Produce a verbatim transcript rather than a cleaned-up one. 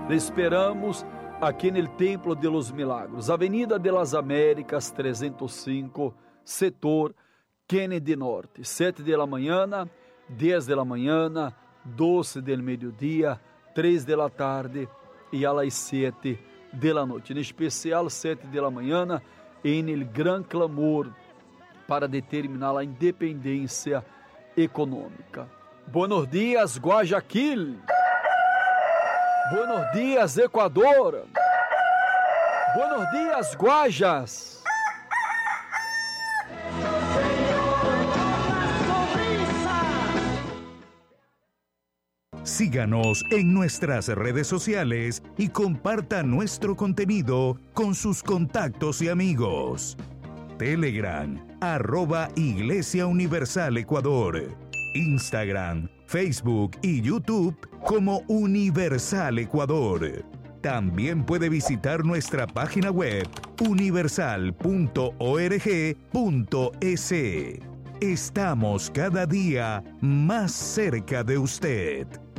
Le esperamos aqui no Templo de los Milagros, Avenida de las Américas trezentos e cinco, setor Kennedy Norte, sete da manhã, dez da manhã, doze del meio-dia, três da tarde e às sete da noite. Em especial, sete da manhã, em el gran clamor para determinar a independência econômica. Buenos dias, Guayaquil. Buenos dias, Equador. Buenos dias, Guajas. Síganos en nuestras redes sociales y comparta nuestro contenido con sus contactos y amigos. Telegram, arroba Iglesia Universal Ecuador. Instagram, Facebook y YouTube como Universal Ecuador. También puede visitar nuestra página web universal punto org punto es. Estamos cada día más cerca de usted.